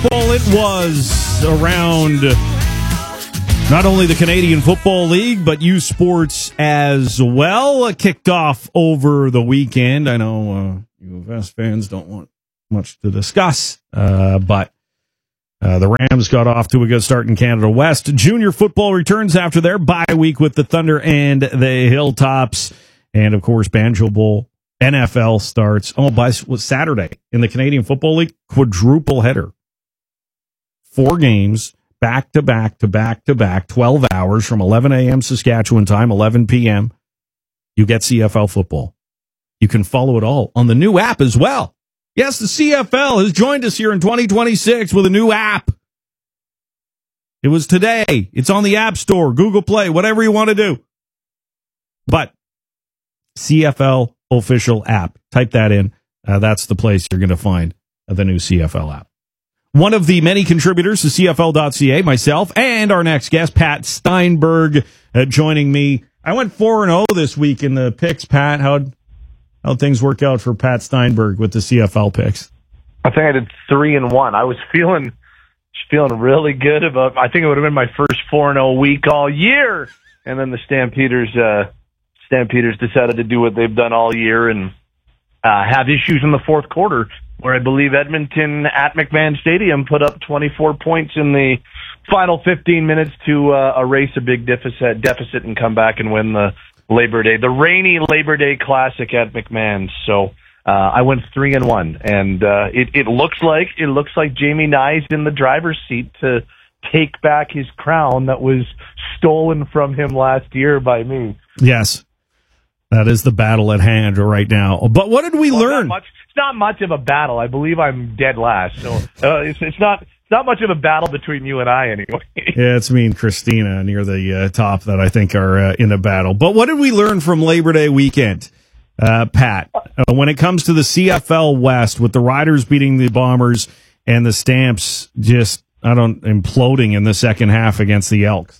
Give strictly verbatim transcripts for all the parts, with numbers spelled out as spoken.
football it was around not only the Canadian Football League, but U Sports as well. Uh, kicked off over the weekend. I know uh, U of S fans don't want much to discuss, uh, but uh, the Rams got off to a good start in Canada West. Junior football returns after their bye week with the Thunder and the Hilltops. And, of course, Banjo Bowl N F L starts. Oh, by Saturday in the Canadian Football League, quadruple header. Four games, back to back to back to back, twelve hours from eleven a.m. Saskatchewan time, eleven p.m. You get C F L football. You can follow it all on the new app as well. Yes, the C F L has joined us here in twenty twenty-six with a new app. It was today. It's on the App Store, Google Play, whatever you want to do. But C F L official app. Type that in. Uh, that's the place you're going to find uh, the new C F L app. One of the many contributors to C F L dot C A, myself, and our next guest, Pat Steinberg, uh, joining me. I went four and oh this week in the picks, Pat. How'd, how'd things work out for Pat Steinberg with the C F L picks? I think I did three and one. I was feeling feeling really good about, I think it would have been my first four and oh week all year. And then the Stampeders, uh, Stampeders decided to do what they've done all year and uh, have issues in the fourth quarter, where I believe Edmonton at McMahon Stadium put up twenty-four points in the final fifteen minutes to uh, erase a big deficit, deficit and come back and win the Labor Day, the rainy Labor Day Classic at McMahon. So uh, I went three and one, and uh, it, it looks like it looks like Jamie Nye's in the driver's seat to take back his crown that was stolen from him last year by me. Yes. That is the battle at hand right now. But what did we well, learn? Not much, it's not much of a battle. I believe I'm dead last. So uh, it's, it's not it's not much of a battle between you and I anyway. Yeah, it's me and Christina near the uh, top that I think are uh, in a battle. But what did we learn from Labor Day weekend, uh, Pat, uh, when it comes to the C F L West with the Riders beating the Bombers and the Stamps just, I don't, imploding in the second half against the Elks?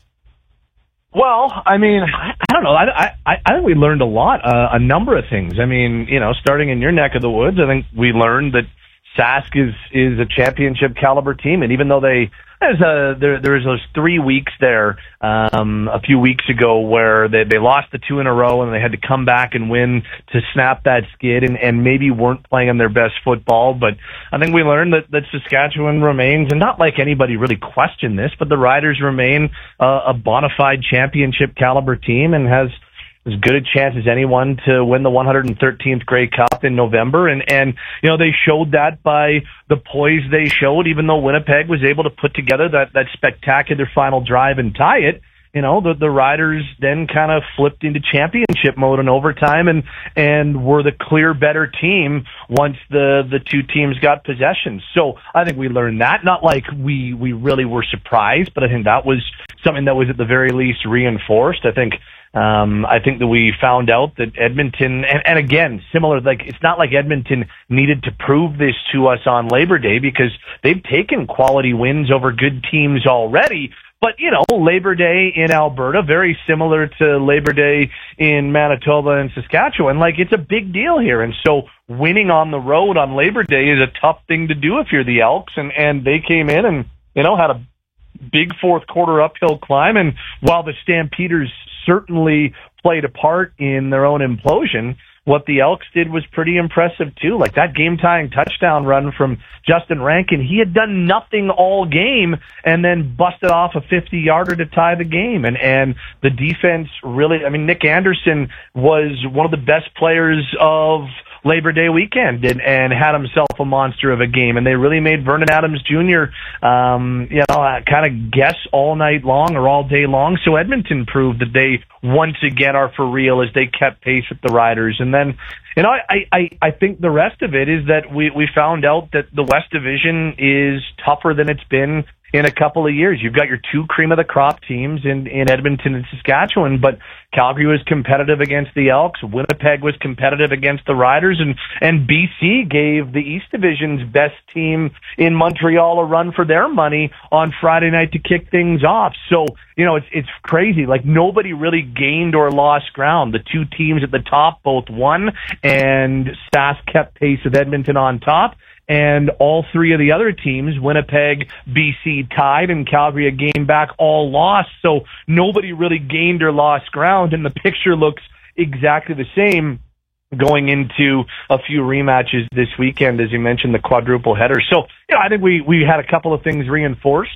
Well, I mean, I, I don't know. I, I, I think we learned a lot, uh, a number of things. I mean, you know, starting in your neck of the woods, I think we learned that Sask is, is a championship caliber team. And even though they, there's a, there, there was those three weeks there, um, a few weeks ago where they, they lost the two in a row and they had to come back and win to snap that skid and, and maybe weren't playing their best football. But I think we learned that, that Saskatchewan remains, and not like anybody really questioned this, but the Riders remain uh, a bona fide championship caliber team and has as good a chance as anyone to win the one hundred thirteenth Grey Cup in November. And, and, you know, they showed that by the poise they showed, even though Winnipeg was able to put together that, that spectacular final drive and tie it. You know, the, the Riders then kind of flipped into championship mode in overtime and, and were the clear better team once the, the two teams got possession. So I think we learned that. Not like we, we really were surprised, but I think that was something that was at the very least reinforced. I think Um, I think that we found out that Edmonton, and, and again, similar, like, it's not like Edmonton needed to prove this to us on Labor Day because they've taken quality wins over good teams already. But, you know, Labor Day in Alberta, very similar to Labor Day in Manitoba and Saskatchewan. Like, it's a big deal here. And so winning on the road on Labor Day is a tough thing to do if you're the Elks. And, and they came in and, you know, had a big fourth quarter uphill climb. And while the Stampeders certainly played a part in their own implosion, what the Elks did was pretty impressive too. Like that game-tying touchdown run from Justin Rankin, he had done nothing all game and then busted off a fifty-yarder to tie the game. And and the defense really, I mean, Nick Anderson was one of the best players of Labor Day weekend and, and had himself a monster of a game. And they really made Vernon Adams Junior, um, you know, uh, kind of guess all night long or all day long. So Edmonton proved that they once again are for real as they kept pace with the Riders. And then, you know, I, I, I think the rest of it is that we, we found out that the West Division is tougher than it's been in a couple of years. You've got your two cream of the crop teams in, in Edmonton and Saskatchewan, but Calgary was competitive against the Elks. Winnipeg was competitive against the Riders, and, and B C gave the East Division's best team in Montreal a run for their money on Friday night to kick things off. So, you know, it's, it's crazy. Like nobody really gained or lost ground. The two teams at the top both won, and Sask kept pace with Edmonton on top. and all three of the other teams, Winnipeg, B C tied, and Calgary a game back, all lost. So nobody really gained or lost ground, and the picture looks exactly the same going into a few rematches this weekend, as you mentioned, the quadruple header. So, you know, I think we, we had a couple of things reinforced.